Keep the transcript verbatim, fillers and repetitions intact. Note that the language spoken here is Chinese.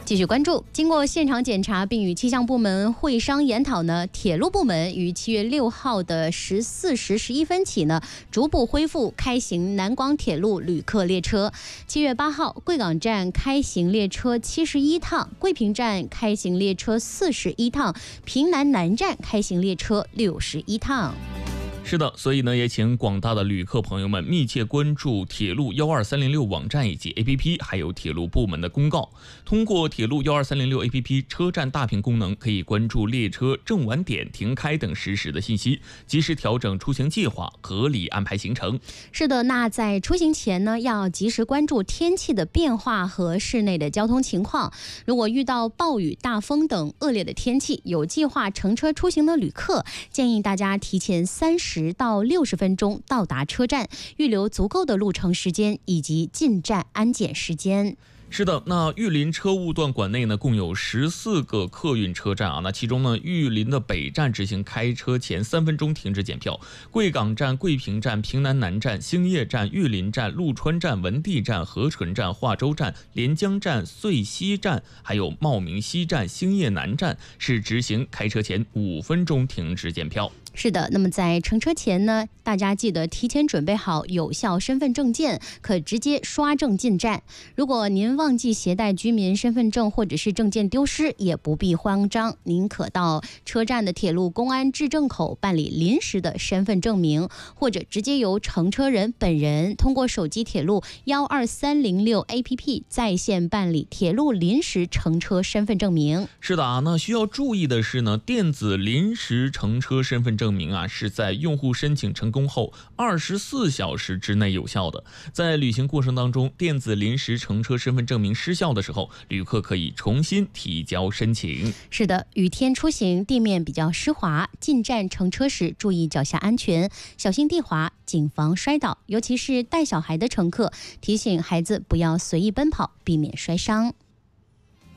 继续关注，经过现场检查并与气象部门会商研讨呢，铁路部门于七月六号的十四时十一分起呢，逐步恢复开行南广铁路旅客列车。七月八号，贵港站开行列车七十一趟，桂平站开行列车四十一趟，平南南站开行列车六十一趟。 是的，所以呢，也请广大的旅客朋友们密切关注铁路一二三零六网站以及 A P P， 还有铁路部门的公告。通过铁路一二三零六 A P P 车站大屏功能，可以关注列车正晚点、停开等实时的信息，及时调整出行计划，合理安排行程。 是的，那在出行前呢，要及时关注天气的变化和市内的交通情况。如果遇到暴雨、大风等恶劣的天气，有计划乘车出行的旅客，建议大家提前三十到六十分钟到达车站，预留足够的路程时间以及进站安检时间。 是的，那玉林车务段管内呢，共有十四个客运车站啊。那其中呢，玉林的北站执行开车前三分钟停止检票，贵港站、桂平站、平南南站、兴业站、玉林站、陆川站、文地站、和纯站、化州站、连江站、穗西站，还有茂名西站、兴业南站是执行开车前五分钟停止检票。 是的，那么在乘车前呢，大家记得提前准备好有效身份证件，可直接刷证进站。如果您忘记携带居民身份证或者是证件丢失，也不必慌张，您可到车站的铁路公安质证口办理临时的身份证明，或者直接由乘车人本人通过手机铁路一二三零六 A P P 在线办理铁路临时乘车身份证明。 是的啊，那需要注意的是呢，电子临时乘车身份证明啊，是在用户申请成功后二十四小时之内有效的。在旅行过程当中，电子临时乘车身份证明失效的时候，旅客可以重新提交申请。 是的，雨天出行，地面比较湿滑，进站乘车时注意脚下安全，小心地滑，谨防摔倒。尤其是带小孩的乘客，提醒孩子不要随意奔跑，避免摔伤。